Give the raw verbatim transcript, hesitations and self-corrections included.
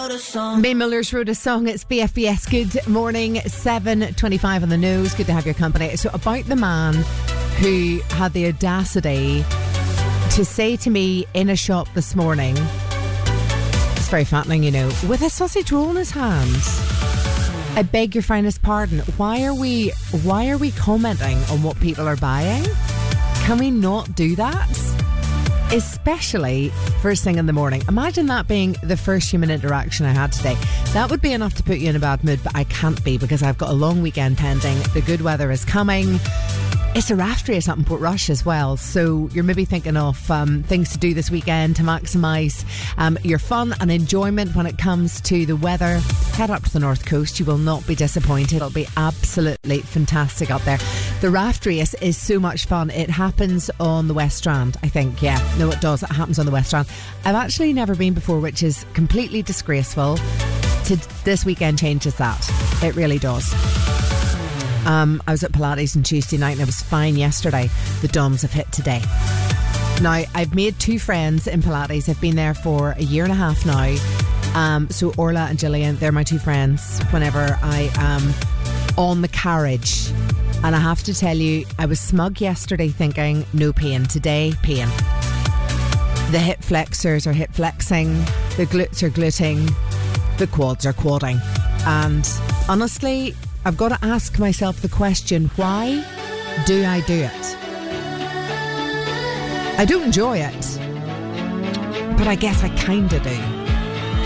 wrote a song. May Miller's wrote a song. It's B F B S. Good morning, seven twenty-five on the nose. Good to have your company. So about the man who had the audacity to say to me in a shop this morning, it's very fattening, you know, with a sausage roll in his hands. I beg your finest pardon. Why are we why are we commenting on what people are buying? Can we not do that? Especially first thing in the morning. Imagine that being the first human interaction I had today. That would be enough to put you in a bad mood, but I can't be because I've got a long weekend pending. The good weather is coming. It's a raftery up in Portrush as well, so you're maybe thinking of um, things to do this weekend to maximise um, your fun and enjoyment when it comes to the weather. Head up to the north coast, you will not be disappointed. It'll be absolutely fantastic up there. The raft race is so much fun. It happens on the West Strand, I think. Yeah, no, it does. It happens on the West Strand. I've actually never been before, which is completely disgraceful. To this weekend changes that. It really does. Um, I was at Pilates on Tuesday night and I was fine yesterday. The DOMs have hit today. Now, I've made two friends in Pilates. I've been there for a year and a half now. Um, so Orla and Gillian, they're my two friends whenever I am on the carriage. And I have to tell you, I was smug yesterday thinking, no pain. Today, pain. The hip flexors are hip flexing. The glutes are gluting. The quads are quadding. And honestly, I've got to ask myself the question, why do I do it? I don't enjoy it, but I guess I kind of do.